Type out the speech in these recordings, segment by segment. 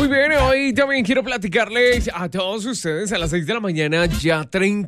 Muy bien, hoy también quiero platicarles a todos ustedes a las 6 de la mañana, ya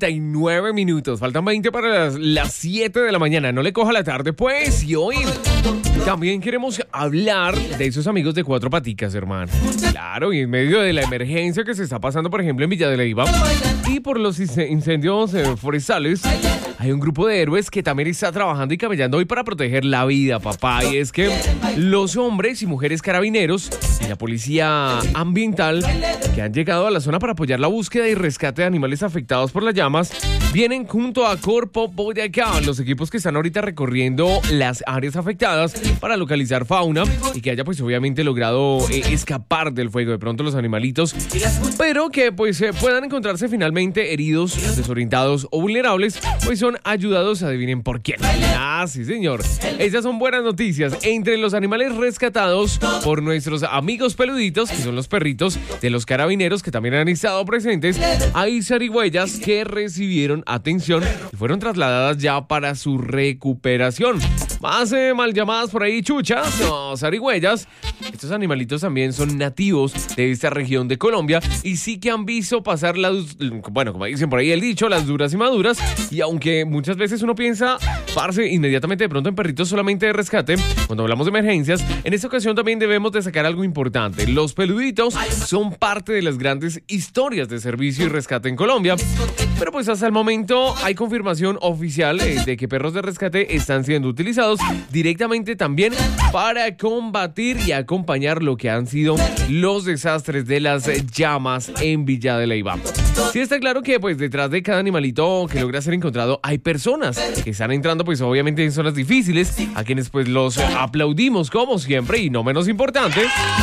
39 minutos. Faltan 20 para las 7 de la mañana. No le coja la tarde, pues. Y hoy también queremos hablar de esos amigos de cuatro paticas, hermano. Claro, y en medio de la emergencia que se está pasando, por ejemplo, en Villa de Leyva y por los incendios forestales, hay un grupo de héroes que también está trabajando y camellando hoy para proteger la vida, papá. Y es que los hombres y mujeres carabineros y la policía ambiental que han llegado a la zona para apoyar la búsqueda y rescate de animales afectados por las llamas vienen junto a Corpo Boyacá, los equipos que están ahorita recorriendo las áreas afectadas para localizar fauna y que haya pues obviamente logrado escapar del fuego de pronto los animalitos, pero que pues puedan encontrarse finalmente heridos, desorientados o vulnerables, pues son ayudados, adivinen por quién. Ah, sí señor, esas son buenas noticias. Entre los animales rescatados por nuestros amigos peluditos, que son los perritos de los carabineros que también han estado presentes, hay zarigüeyas que recibieron atención y fueron trasladadas ya para su recuperación. Más mal llamadas por ahí chuchas, no, zarigüeyas. Estos animalitos también son nativos de esta región de Colombia y sí que han visto pasar bueno, como dicen por ahí el dicho, las duras y maduras. Y aunque muchas veces uno piensa, parce, inmediatamente de pronto en perritos solamente de rescate, cuando hablamos de emergencias, en esta ocasión también debemos de sacar algo importante. Los peluditos son parte de las grandes historias de servicio y rescate en Colombia, pero pues hasta el momento hay confirmación oficial de que perros de rescate están siendo utilizados directamente también para combatir y acompañar lo que han sido los desastres de las llamas en Villa de Leyva. Sí está claro que pues detrás de cada animalito que logra ser encontrado hay personas que están entrando pues obviamente en zonas difíciles, a quienes pues los aplaudimos como siempre y no menos importante,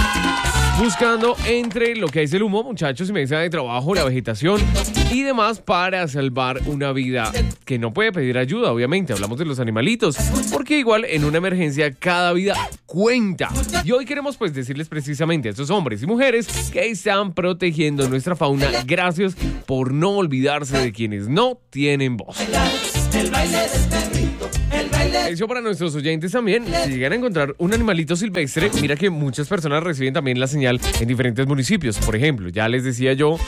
buscando entre lo que es el humo, muchachos, y mesa de trabajo, la vegetación y demás para salvar una vida que no puede pedir ayuda, obviamente. Hablamos de los animalitos, porque igual en una emergencia cada vida cuenta. Y hoy queremos pues decirles precisamente a estos hombres y mujeres que están protegiendo nuestra fauna. Gracias por no olvidarse de quienes no tienen voz. El baile del perrito, el baile. Eso para nuestros oyentes también. Si llegan a encontrar un animalito silvestre, mira que muchas personas reciben también la señal en diferentes municipios. Por ejemplo, ya les decía yo,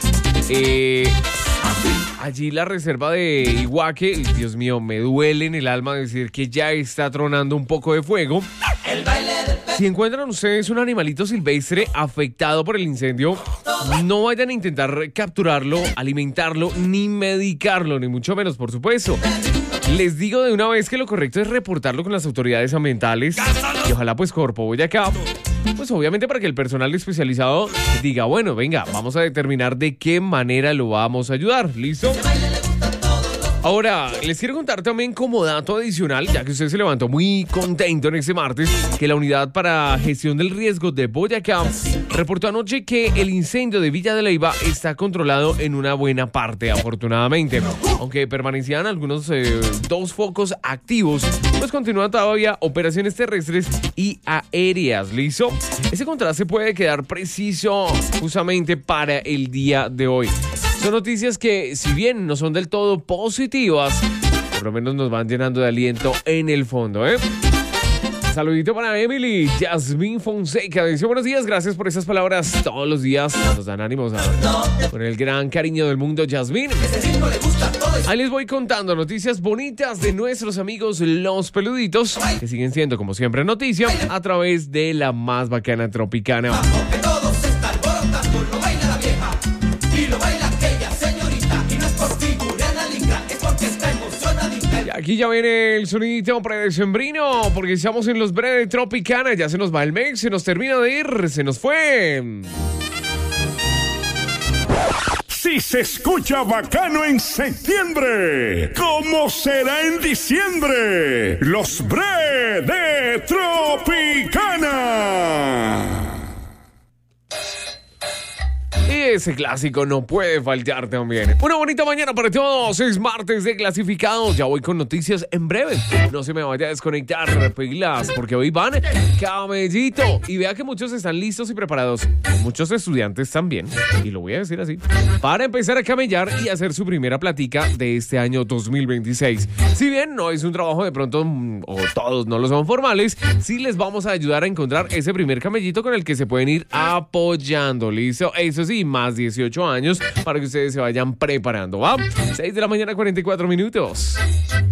allí la reserva de Iguaque, Dios mío, me duele en el alma decir que ya está tronando un poco de fuego. El baile del perro. Si encuentran ustedes un animalito silvestre afectado por el incendio, no vayan a intentar capturarlo, alimentarlo, ni medicarlo, ni mucho menos, por supuesto. Les digo de una vez que lo correcto es reportarlo con las autoridades ambientales y ojalá pues Corpo Boyacá, pues obviamente para que el personal especializado diga, bueno, venga, vamos a determinar de qué manera lo vamos a ayudar. ¿Listo? Ahora, les quiero contar también como dato adicional, ya que usted se levantó muy contento en este martes, que la Unidad para Gestión del Riesgo de Boyacá reportó anoche que el incendio de Villa de Leyva está controlado en una buena parte, afortunadamente. Aunque permanecían algunos dos focos activos, pues continúan todavía operaciones terrestres y aéreas. ¿Listo? Ese contraste puede quedar preciso justamente para el día de hoy. Son noticias que, si bien no son del todo positivas, por lo menos nos van llenando de aliento en el fondo, ¿eh? Saludito para Emily, Yasmín Fonseca. Dice buenos días, gracias por esas palabras. Todos los días nos dan ánimos con el gran cariño del mundo, Yasmín. Ahí les voy contando noticias bonitas de nuestros amigos los peluditos, que siguen siendo como siempre noticia a través de la más bacana Tropicana. Aquí ya viene el sonidito predecembrino, porque estamos en los breves de Tropicana. Ya se nos va el mes, se nos termina de ir, se nos fue. Si se escucha bacano en septiembre, ¿cómo será en diciembre? Los breves de Tropicana. Y ese clásico no puede faltar también. Una bonita mañana para todos. Es martes de clasificados. Ya voy con noticias en breve. No se me vaya a desconectar, pilas, porque hoy van cabellito. Y vea que muchos están listos y preparados. Muchos estudiantes también. Y lo voy a decir así. Para empezar a camellar y hacer su primera platica de este año 2026. Si bien no es un trabajo de pronto, o todos no lo son formales, sí les vamos a ayudar a encontrar ese primer camellito con el que se pueden ir apoyando. ¿Listo? Eso sí, más 18 años para que ustedes se vayan preparando. ¿Va? 6 de la mañana, 44 minutos.